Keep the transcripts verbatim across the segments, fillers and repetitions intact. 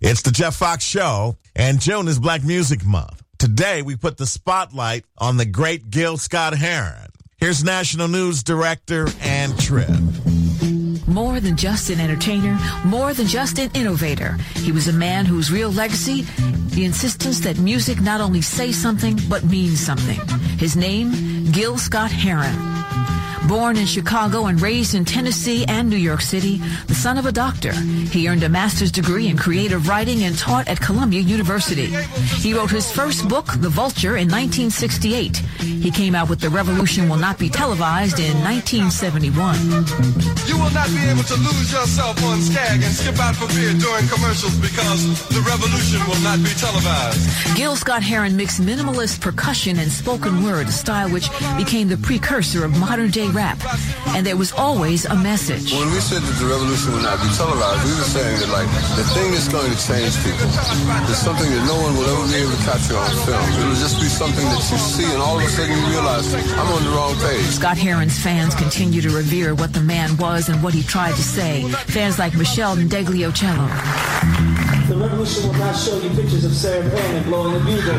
It's the Jeff Fox Show, and June is Black Music Month. Today, we put the spotlight on the great Gil Scott-Heron. Here's National News Director Ann Tripp. More than just an entertainer, more than just an innovator. He was a man whose real legacy, the insistence that music not only say something, but means something. His name, Gil Scott-Heron. Born in Chicago and raised in Tennessee and New York City, the son of a doctor, he earned a master's degree in creative writing and taught at Columbia University. He wrote his first book, The Vulture, in nineteen sixty-eight. He came out with The Revolution Will Not Be Televised in nineteen seventy-one. You will not be able to lose yourself on Skag and skip out for beer during commercials because the revolution will not be televised. Gil Scott-Heron mixed minimalist percussion and spoken word, a style which became the precursor of modern-day rap. And there was always a message. When we said that the revolution would not be televised, we were saying that, like, the thing that's going to change people is something that no one will ever be able to capture on film. It'll just be something that you see, and all of a sudden you realize, I'm on the wrong page. Scott-Heron's fans continue to revere what the man was and what he tried to say. Fans like Michelle Ndegliocello. The revolution will not show you pictures of Sarah Palin blowing a bugle.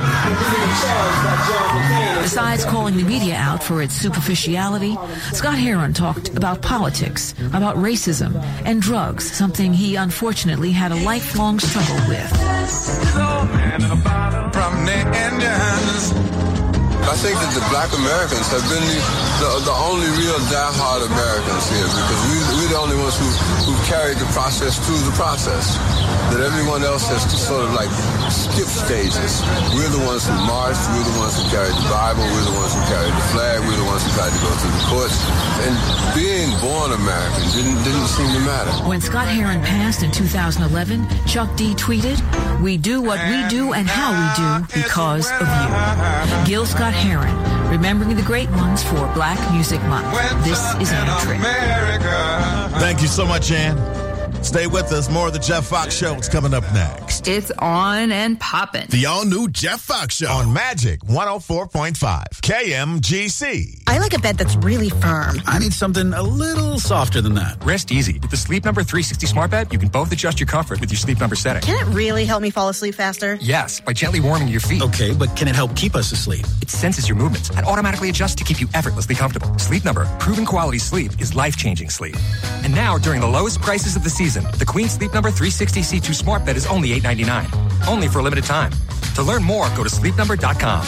Besides calling the media out for its superficiality, Scott-Heron talked about politics, about racism, and drugs, something he unfortunately had a lifelong struggle with. From the Indians. I think that the black Americans have been the, the, the only real die-hard Americans here because we, we're the only ones who, who carried the process through the process. That everyone else has to sort of like skip stages. We're the ones who marched, we're the ones who carried the Bible, we're the ones who carried the flag, we're the ones who tried to go through the courts. And being born American didn't, didn't seem to matter. When Scott-Heron passed in two thousand eleven, Chuck D tweeted, "We do what we do and how we do because of you." Gil Scott-Heron, remembering the great ones for Black Music Month. This is Ann Tripp. Thank you so much, Ann. Stay with us. More of the Jeff Fox Show is coming up next. It's on and popping. The all-new Jeff Fox Show on Magic one oh four point five K M G C. I like a bed that's really firm. I need something a little softer than that. Rest easy. With the Sleep Number three sixty smart bed, you can both adjust your comfort with your Sleep Number setting. Can it really help me fall asleep faster? Yes, by gently warming your feet. Okay, but can it help keep us asleep? It senses your movements and automatically adjusts to keep you effortlessly comfortable. Sleep Number, proven quality sleep is life-changing sleep. And now, during the lowest prices of the season, the Queen Sleep Number three sixty C two smart bed is only eight ninety-nine. Only for a limited time. To learn more, go to sleep number dot com.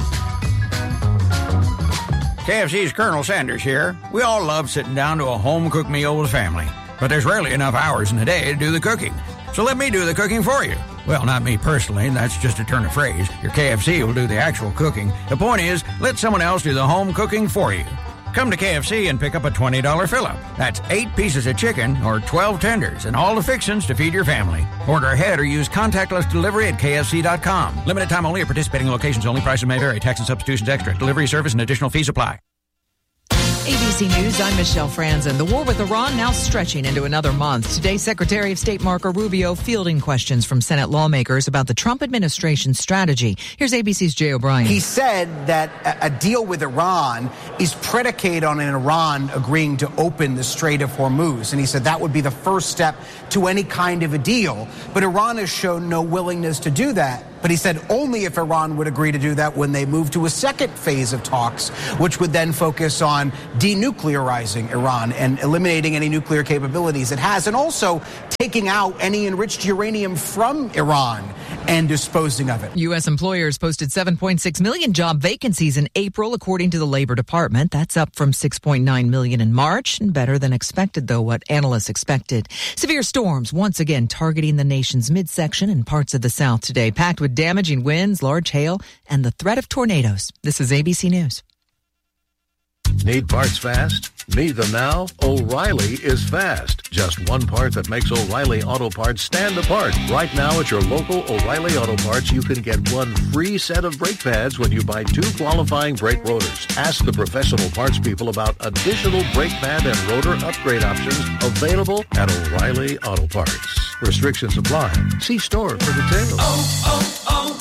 K F C's Colonel Sanders here. We all love sitting down to a home-cooked meal with family, but there's rarely enough hours in the day to do the cooking. So let me do the cooking for you. Well, not me personally, that's just a turn of phrase. Your K F C will do the actual cooking. The point is, let someone else do the home cooking for you. Come to K F C and pick up a twenty dollars fill-up. That's eight pieces of chicken or twelve tenders and all the fixings to feed your family. Order ahead or use contactless delivery at K F C dot com. Limited time only at participating locations only. Prices may vary. Tax and substitutions extra. Delivery service and additional fees apply. A B C News, I'm Michelle Franzen. The war with Iran now stretching into another month. Today, Secretary of State Marco Rubio fielding questions from Senate lawmakers about the Trump administration's strategy. Here's A B C's Jay O'Brien. He said that a deal with Iran is predicated on an Iran agreeing to open the Strait of Hormuz. And he said that would be the first step to any kind of a deal. But Iran has shown no willingness to do that. But he said only if Iran would agree to do that when they move to a second phase of talks, which would then focus on denuclearizing Iran and eliminating any nuclear capabilities it has, and also taking out any enriched uranium from Iran and disposing of it. U S employers posted seven point six million job vacancies in April, according to the Labor Department. That's up from six point nine million in March, and better than expected, though, what analysts expected. Severe storms once again targeting the nation's midsection and parts of the South today, packed with damaging winds, large hail, and the threat of tornadoes. This is A B C News. Need parts fast? Need them now? O'Reilly is fast. Just one part that makes O'Reilly Auto Parts stand apart. Right now at your local O'Reilly Auto Parts, you can get one free set of brake pads when you buy two qualifying brake rotors. Ask the professional parts people about additional brake pad and rotor upgrade options available at O'Reilly Auto Parts. Restrictions apply. See store for details. Oh,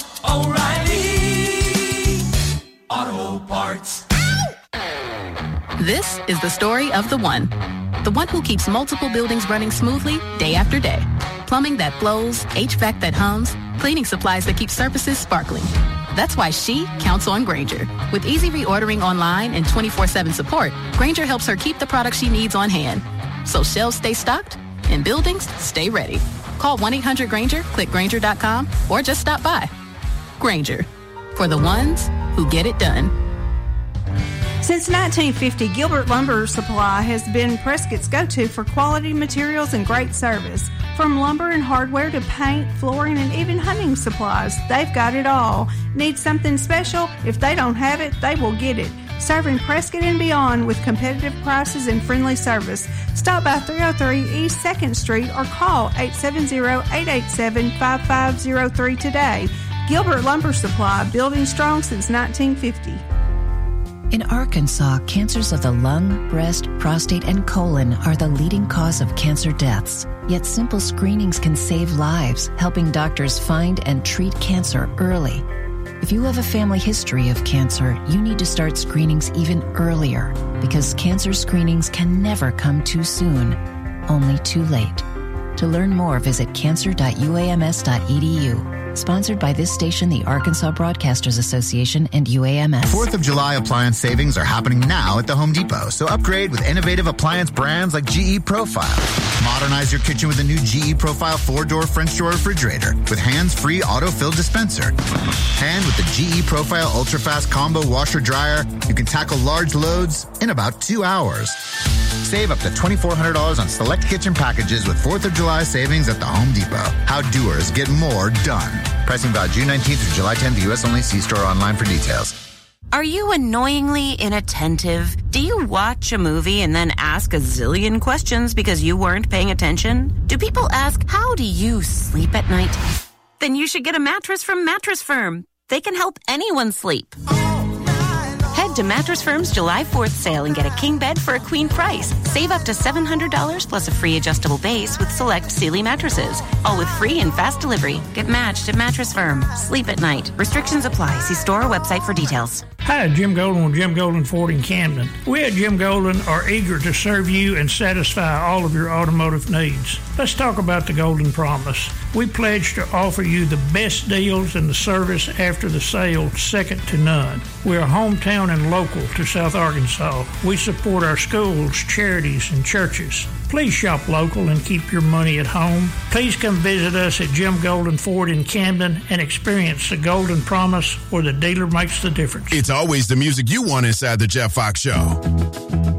oh, oh, O'Reilly Auto Parts. This is the story of the one. The one who keeps multiple buildings running smoothly day after day. Plumbing that flows, H V A C that hums, cleaning supplies that keep surfaces sparkling. That's why she counts on Grainger. With easy reordering online and twenty-four seven support, Grainger helps her keep the products she needs on hand. So shelves stay stocked and buildings stay ready. Call one eight hundred Grainger, click Grainger dot com, or just stop by. Grainger, for the ones who get it done. Since nineteen fifty, Gilbert Lumber Supply has been Prescott's go-to for quality materials and great service. From lumber and hardware to paint, flooring, and even hunting supplies, they've got it all. Need something special? If they don't have it, they will get it. Serving Prescott and beyond with competitive prices and friendly service. Stop by three oh three East second Street or call eight seven zero, eight eight seven, five five zero three today. Gilbert Lumber Supply, building strong since nineteen fifty. In Arkansas, cancers of the lung, breast, prostate, and colon are the leading cause of cancer deaths. Yet simple screenings can save lives, helping doctors find and treat cancer early. If you have a family history of cancer, you need to start screenings even earlier because cancer screenings can never come too soon, only too late. To learn more, visit cancer dot u a m s dot e d u. Sponsored by this station, the Arkansas Broadcasters Association, and U A M S. fourth of July appliance savings are happening now at the Home Depot, so upgrade with innovative appliance brands like G E Profile. Modernize your kitchen with a new G E Profile four-door French door refrigerator with hands-free auto-fill dispenser. And with the G E Profile Ultra-Fast Combo Washer Dryer, you can tackle large loads in about two hours. Save up to twenty-four hundred dollars on select kitchen packages with fourth of July savings at the Home Depot. How doers get more done. Pricing about June nineteenth through July tenth, U S only. See store online for details. Are you annoyingly inattentive? Do you watch a movie and then ask a zillion questions because you weren't paying attention? Do people ask, how do you sleep at night? Then you should get a mattress from Mattress Firm. They can help anyone sleep. Head to Mattress Firm's July fourth sale and get a king bed for a queen price. Save up to seven hundred dollars plus a free adjustable base with select Sealy mattresses. All with free and fast delivery. Get matched at Mattress Firm. Sleep at night. Restrictions apply. See store or website for details. Hi, Jim Golden with Jim Golden Ford in Camden. We at Jim Golden are eager to serve you and satisfy all of your automotive needs. Let's talk about the Golden Promise. We pledge to offer you the best deals and the service after the sale second to none. We are hometown and local to South Arkansas. We support our schools, charities, and churches. Please shop local and keep your money at home. Please come visit us at Jim Golden Ford in Camden and experience the Golden Promise where the dealer makes the difference. It's always the music you want inside the Jeff Fox Show.